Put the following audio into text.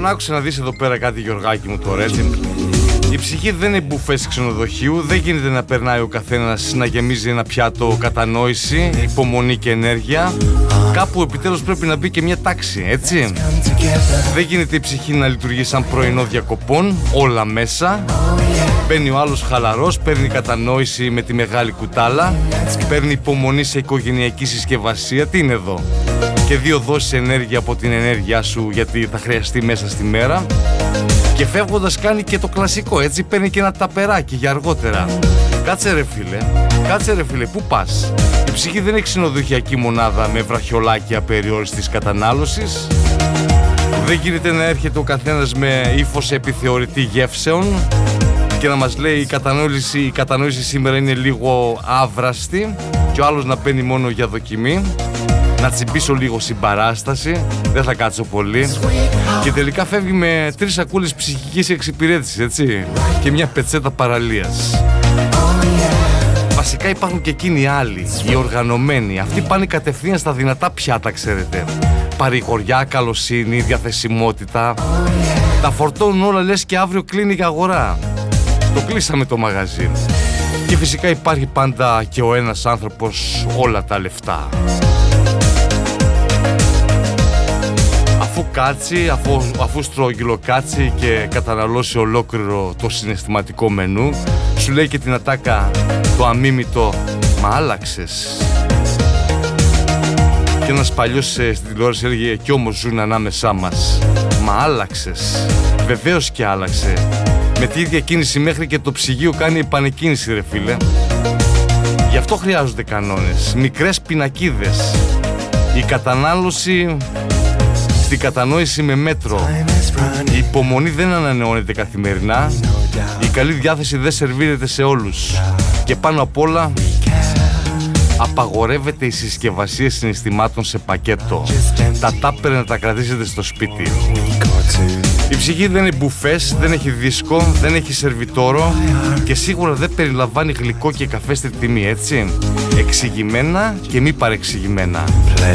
Λοιπόν, άκουσε να δεις εδώ πέρα κάτι, Γιωργάκη μου, τώρα, έτσι. Η ψυχή δεν είναι μπουφές ξενοδοχείου, δεν γίνεται να περνάει ο καθένας να γεμίζει ένα πιάτο κατανόηση, υπομονή και ενέργεια. Κάπου επιτέλους πρέπει να μπει και μια τάξη, έτσι. Δεν γίνεται η ψυχή να λειτουργεί σαν πρωινό διακοπών, όλα μέσα. Μπαίνει ο άλλος χαλαρός, παίρνει κατανόηση με τη μεγάλη κουτάλα, παίρνει υπομονή σε οικογενειακή συσκευασία. Τι είναι εδώ? Και 2 δόσεις ενέργεια από την ενέργειά σου, γιατί θα χρειαστεί μέσα στη μέρα. Και φεύγοντας κάνει και το κλασικό, έτσι, παίρνει και ένα ταπεράκι για αργότερα. Κάτσε ρε φίλε, πού πας? Η ψυχή δεν είναι ξενοδοχειακή μονάδα με βραχιολάκια περιόριστης κατανάλωσης. Δεν γίνεται να έρχεται ο καθένας με ύφος επιθεωρητή γεύσεων και να μας λέει η κατανόηση σήμερα είναι λίγο άβραστη, και ο άλλος να παίρνει μόνο για δοκιμή. Να τσιμπήσω λίγο συμπαράσταση, δεν θα κάτσω πολύ. Και τελικά φεύγει με 3 σακούλες ψυχικής εξυπηρέτησης, έτσι, και μια πετσέτα παραλίας. Βασικά υπάρχουν και εκείνοι οι άλλοι, οι οργανωμένοι. Αυτοί πάνε κατευθείαν στα δυνατά πιάτα, ξέρετε. Παρηγοριά, καλοσύνη, διαθεσιμότητα. Τα φορτώνουν όλα, λες και αύριο κλείνει η αγορά. Το κλείσαμε το μαγαζί. Και φυσικά υπάρχει πάντα και ο ένας άνθρωπος όλα τα λεφτά. Αφού κάτσει, αφού στρογγυλο κάτσει και καταναλώσει ολόκληρο το συναισθηματικό μενού, σου λέει και την ατάκα το αμίμητο «Μα άλλαξες». Και ένας παλιός στην τηλεόραση έλεγε «Κι όμως ζουν ανάμεσά μας». Μα άλλαξες. Βεβαίως και άλλαξε. Με τη ίδια κίνηση μέχρι και το ψυγείο κάνει επανεκκίνηση, ρε φίλε. Γι' αυτό χρειάζονται κανόνες, μικρές πινακίδες. Η κατανάλωση στην κατανόηση με μέτρο. Η υπομονή δεν ανανεώνεται καθημερινά. Η καλή διάθεση δεν σερβίρεται σε όλους. Και πάνω απ' όλα απαγορεύεται η συσκευασία συναισθημάτων σε πακέτο. Τα τάπερ να τα κρατήσετε στο σπίτι. Η ψυχή δεν είναι μπουφές, δεν έχει δίσκο, δεν έχει σερβιτόρο και σίγουρα δεν περιλαμβάνει γλυκό και καφέ στη τιμή, έτσι. Εξηγημένα και μη παρεξηγημένα.